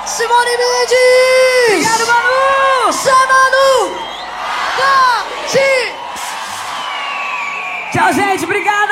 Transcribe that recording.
Simone Mendes! Obrigado, Manu! Zé Manu! Tchau, gente, obrigado!